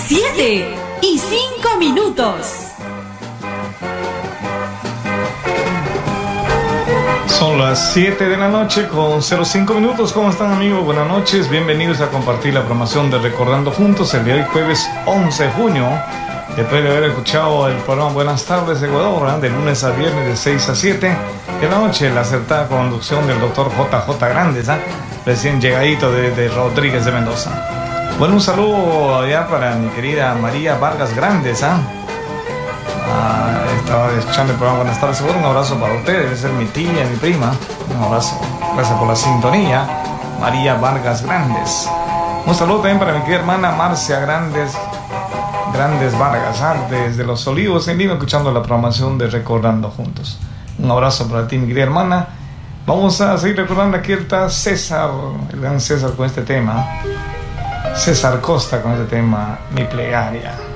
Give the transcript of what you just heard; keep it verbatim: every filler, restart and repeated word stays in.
siete y cinco minutos. Son las siete de la noche con cero cinco minutos. ¿Cómo están, amigos? Buenas noches. Bienvenidos a compartir la programación de Recordando Juntos el día de hoy, jueves once de junio. Después de haber escuchado el programa Buenas Tardes Ecuador, ¿eh? de lunes a viernes de seis a siete de la noche, la acertada conducción del doctor J J Grandes, ¿eh? recién llegadito de, de Rodríguez de Mendoza. Bueno, un saludo allá para mi querida María Vargas Grandes, ¿eh? Ah, estaba escuchando el programa Buenas Tardes Ecuador. Un abrazo para ustedes, debe ser mi tía, mi prima. Un abrazo, gracias por la sintonía, María Vargas Grandes. Un saludo también para mi querida hermana Marcia Grandes Grandes Vargas, ¿eh? desde Los Olivos en Lima, escuchando la programación de Recordando Juntos. Un abrazo para ti, mi querida hermana. Vamos a seguir recordando. Aquí está César, el gran César, con este tema. César Costa con este tema, Mi Plegaria.